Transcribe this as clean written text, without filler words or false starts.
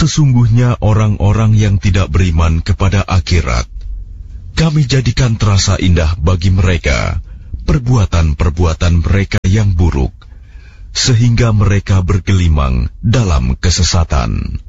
Sesungguhnya orang-orang yang tidak beriman kepada akhirat, kami jadikan terasa indah bagi mereka perbuatan-perbuatan mereka yang buruk, sehingga mereka bergelimang dalam kesesatan.